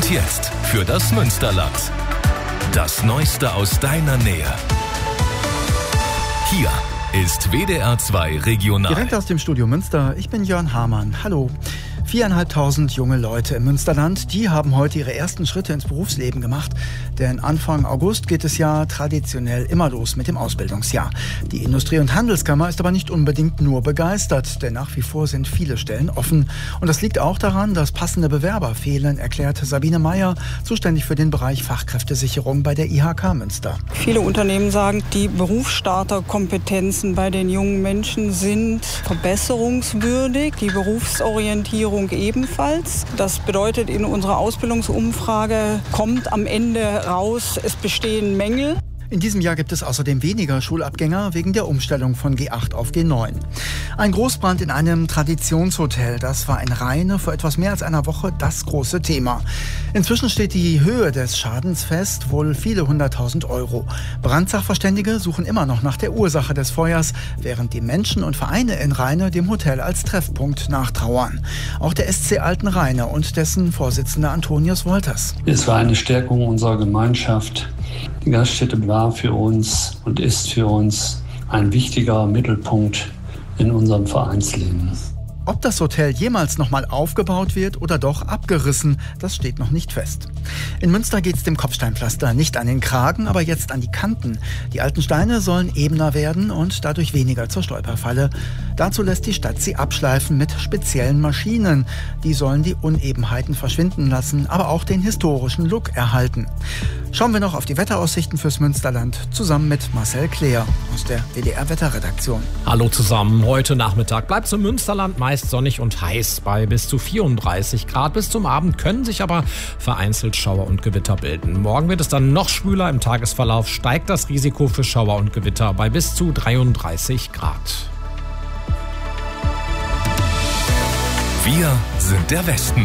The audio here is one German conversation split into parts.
jetzt für das Münsterland. Das Neueste aus deiner Nähe. Hier ist WDR 2 Regional. Direkt aus dem Studio Münster, ich bin Jörn Hamann. Hallo. 4.500 junge Leute im Münsterland, die haben heute ihre ersten Schritte ins Berufsleben gemacht. Denn Anfang August geht es ja traditionell immer los mit dem Ausbildungsjahr. Die Industrie- und Handelskammer ist aber nicht unbedingt nur begeistert, denn nach wie vor sind viele Stellen offen. Und das liegt auch daran, dass passende Bewerber fehlen, erklärt Sabine Meyer, zuständig für den Bereich Fachkräftesicherung bei der IHK Münster. Viele Unternehmen sagen, die Berufsstarterkompetenzen bei den jungen Menschen sind verbesserungswürdig, die Berufsorientierung ebenfalls. Das bedeutet, in unserer Ausbildungsumfrage kommt am Ende raus, es bestehen Mängel. In diesem Jahr gibt es außerdem weniger Schulabgänger wegen der Umstellung von G8 auf G9. Ein Großbrand in einem Traditionshotel, das war in Rheine vor etwas mehr als einer Woche das große Thema. Inzwischen steht die Höhe des Schadens fest, wohl viele 100.000 €. Brandsachverständige suchen immer noch nach der Ursache des Feuers, während die Menschen und Vereine in Rheine dem Hotel als Treffpunkt nachtrauern. Auch der SC Alten Rheine und dessen Vorsitzender Antonius Wolters. Es war eine Stärkung unserer Gemeinschaft. Die Gaststätte war für uns und ist für uns ein wichtiger Mittelpunkt in unserem Vereinsleben. Ob das Hotel jemals nochmal aufgebaut wird oder doch abgerissen, das steht noch nicht fest. In Münster geht es dem Kopfsteinpflaster nicht an den Kragen, aber jetzt an die Kanten. Die alten Steine sollen ebener werden und dadurch weniger zur Stolperfalle. Dazu lässt die Stadt sie abschleifen mit speziellen Maschinen. Die sollen die Unebenheiten verschwinden lassen, aber auch den historischen Look erhalten. Schauen wir noch auf die Wetteraussichten fürs Münsterland, zusammen mit Marcel Kleer aus der WDR-Wetterredaktion. Hallo zusammen, heute Nachmittag bleibt es im Münsterland meist sonnig und heiß bei bis zu 34 Grad. Bis zum Abend können sich aber vereinzelt Schauer und Gewitter bilden. Morgen wird es dann noch schwüler. Im Tagesverlauf steigt das Risiko für Schauer und Gewitter bei bis zu 33 Grad. Wir sind der Westen.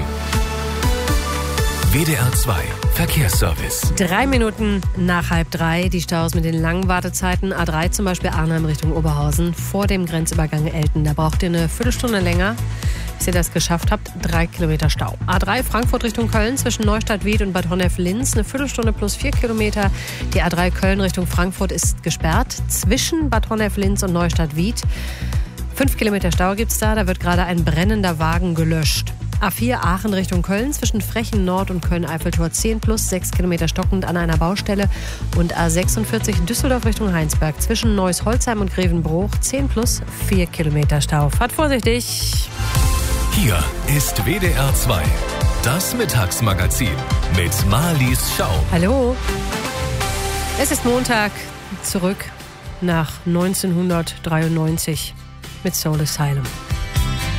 WDR 2 Verkehrsservice. 3 Minuten nach 2:30, die Staus mit den langen Wartezeiten. A3 zum Beispiel Arnhem Richtung Oberhausen vor dem Grenzübergang Elten. Da braucht ihr eine Viertelstunde länger, bis ihr das geschafft habt. 3 Kilometer Stau. A3 Frankfurt Richtung Köln zwischen Neustadt-Wied und Bad Honnef-Linz. Eine Viertelstunde plus 4 Kilometer. Die A3 Köln Richtung Frankfurt ist gesperrt zwischen Bad Honnef-Linz und Neustadt-Wied. 5 Kilometer Stau gibt's da. Da wird gerade ein brennender Wagen gelöscht. A4 Aachen Richtung Köln zwischen Frechen Nord und Köln-Eiffeltor 10 plus 6 Kilometer stockend an einer Baustelle. Und A46 Düsseldorf Richtung Heinsberg zwischen Neuss-Holzheim und Grevenbruch 10 plus 4 Kilometer Stau. Fahrt vorsichtig! Hier ist WDR 2, das Mittagsmagazin mit Marlies Schau. Hallo! Es ist Montag, zurück nach 1993 mit Soul Asylum.